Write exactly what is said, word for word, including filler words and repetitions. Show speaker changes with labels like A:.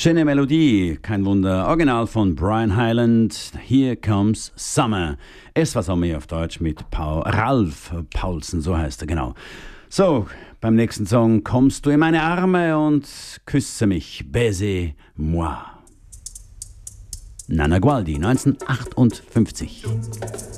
A: Schöne Melodie, kein Wunder. Original von Brian Hyland. Here Comes Summer. Es war Sommer auf Deutsch mit Paul, Ralf Paulsen, so heißt er genau. So, beim nächsten Song kommst du in meine Arme und küsse mich. Baisez-moi. Nana Gualdi, neunzehnhundertachtundfünfzig.